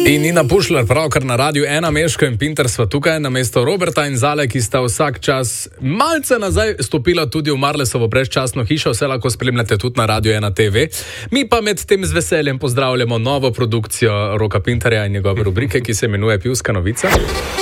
In Nina Pušlar, pravkar na Radiu 1, Meško in Pinter sva tukaj, namesto Roberta in Zale, ki sta vsak čas malce nazaj stopila tudi v Marlesovo brezčasno hišo, vse lahko spremljate tudi na Radiu 1 TV. Mi pa med tem z veseljem pozdravljamo novo produkcijo Roka Pinterja in njegove rubrike, ki se imenuje Pivska novica.